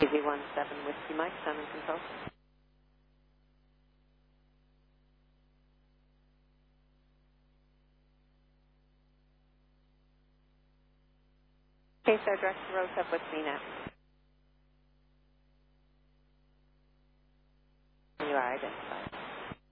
AV17 Whiskey Mike, sound and control. Okay, sir, direct to road up with me now. You are identified.